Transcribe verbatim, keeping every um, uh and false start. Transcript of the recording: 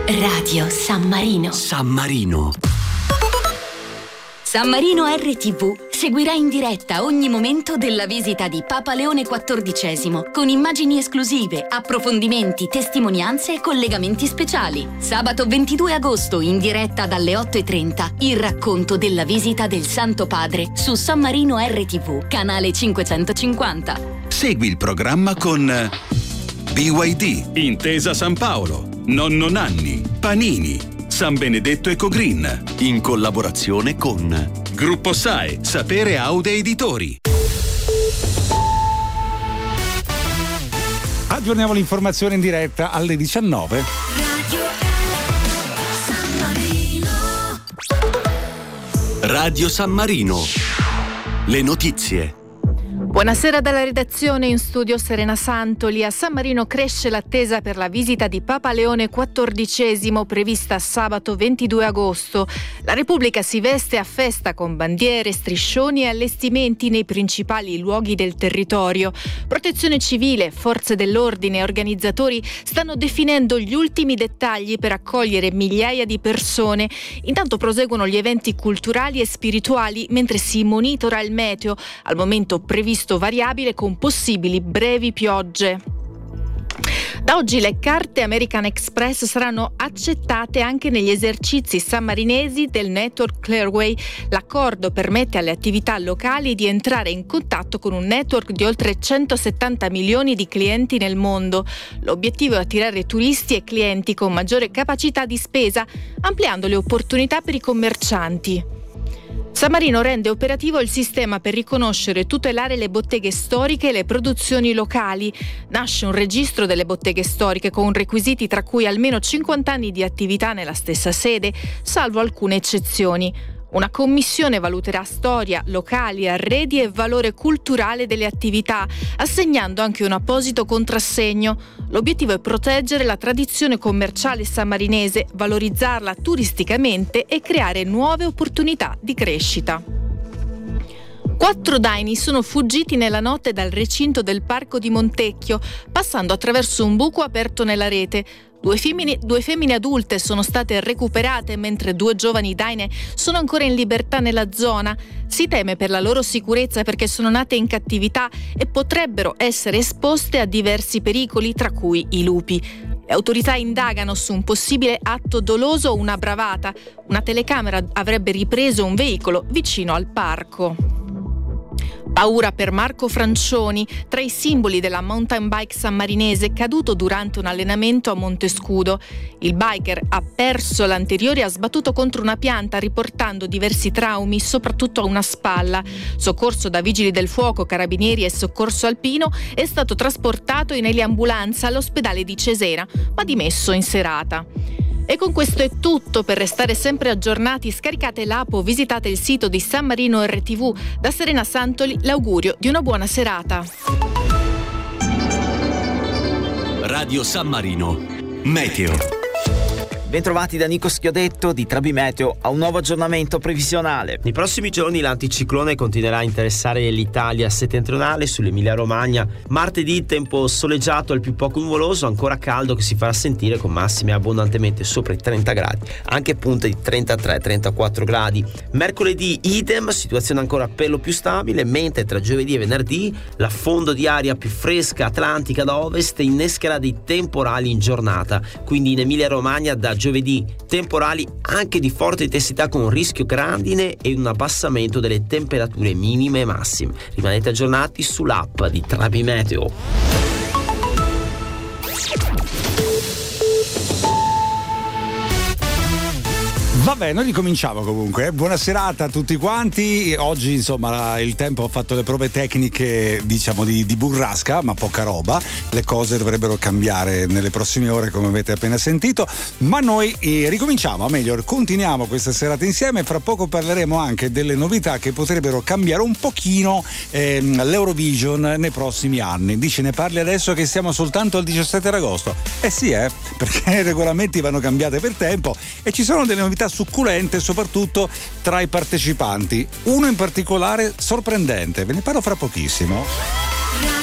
Radio San Marino. San Marino. San Marino R T V seguirà in diretta ogni momento della visita di Papa Leone quattordicesimo con immagini esclusive, approfondimenti, testimonianze e collegamenti speciali. Sabato ventidue agosto in diretta dalle otto e trenta il racconto della visita del Santo Padre su San Marino R T V, canale cinquecentocinquanta. Segui il programma con B Y D, Intesa San Paolo, Nonno Nanni, Panini, San Benedetto Ecogreen, in collaborazione con Gruppo S A E, Sapere Aude Editori. Aggiorniamo l'informazione in diretta alle diciannove. Radio San Marino. Le notizie. Buonasera dalla redazione, in studio Serena Santoli. A San Marino cresce l'attesa per la visita di Papa Leone quattordicesimo prevista sabato ventidue agosto. La Repubblica si veste a festa con bandiere, striscioni e allestimenti nei principali luoghi del territorio. Protezione civile, forze dell'ordine e organizzatori stanno definendo gli ultimi dettagli per accogliere migliaia di persone. Intanto proseguono gli eventi culturali e spirituali mentre si monitora il meteo, al momento previsto variabile con possibili brevi piogge. Da oggi le carte American Express saranno accettate anche negli esercizi sammarinesi del network Clearway. L'accordo permette alle attività locali di entrare in contatto con un network di oltre centosettanta milioni di clienti nel mondo. L'obiettivo è attirare turisti e clienti con maggiore capacità di spesa, ampliando le opportunità per i commercianti. San Marino rende operativo il sistema per riconoscere e tutelare le botteghe storiche e le produzioni locali. Nasce un registro delle botteghe storiche con requisiti tra cui almeno cinquanta anni di attività nella stessa sede, salvo alcune eccezioni. Una commissione valuterà storia, locali, arredi e valore culturale delle attività, assegnando anche un apposito contrassegno. L'obiettivo è proteggere la tradizione commerciale sammarinese, valorizzarla turisticamente e creare nuove opportunità di crescita. Quattro daini sono fuggiti nella notte dal recinto del parco di Montecchio, passando attraverso un buco aperto nella rete. Due femmine, due femmine adulte sono state recuperate, mentre due giovani daine sono ancora in libertà nella zona. Si teme per la loro sicurezza perché sono nate in cattività e potrebbero essere esposte a diversi pericoli, tra cui i lupi. Le autorità indagano su un possibile atto doloso o una bravata. Una telecamera avrebbe ripreso un veicolo vicino al parco. Paura per Marco Francioni, tra i simboli della mountain bike sammarinese, caduto durante un allenamento a Montescudo. Il biker ha perso l'anteriore e ha sbattuto contro una pianta, riportando diversi traumi, soprattutto a una spalla. Soccorso da vigili del fuoco, carabinieri e soccorso alpino, è stato trasportato in eliambulanza all'ospedale di Cesena, ma dimesso in serata. E con questo è tutto. Per restare sempre aggiornati, scaricate l'app o visitate il sito di San Marino R T V. Da Serena Santoli l'augurio di una buona serata. Radio San Marino. Meteo. Bentrovati da Nico Schiodetto di Trabi Meteo a un nuovo aggiornamento previsionale. Nei prossimi giorni l'anticiclone continuerà a interessare l'Italia settentrionale sull'Emilia Romagna. Martedì tempo soleggiato al più poco nuvoloso, ancora caldo che si farà sentire con massime abbondantemente sopra i trenta gradi, anche punte di trentatré trentaquattro gradi. Mercoledì idem, situazione ancora per lo più stabile, mentre tra giovedì e venerdì la fondo di aria più fresca atlantica da ovest innescherà dei temporali in giornata, quindi in Emilia Romagna da giovedì temporali anche di forte intensità con un rischio grandine e un abbassamento delle temperature minime e massime. Rimanete aggiornati sull'app di Trabi Meteo. Vabbè, noi ricominciamo comunque. Buona serata a tutti quanti. Oggi insomma il tempo ha fatto le prove tecniche, diciamo di, di burrasca, ma poca roba. Le cose dovrebbero cambiare nelle prossime ore, come avete appena sentito, ma noi eh, ricominciamo, o meglio continuiamo questa serata insieme. Fra poco parleremo anche delle novità che potrebbero cambiare un pochino eh, l'Eurovision nei prossimi anni. Dice, ne parli adesso che siamo soltanto al diciassette agosto? Eh sì, eh, perché i regolamenti vanno cambiati per tempo e ci sono delle novità succulente, soprattutto tra i partecipanti. Uno in particolare sorprendente, ve ne parlo fra pochissimo.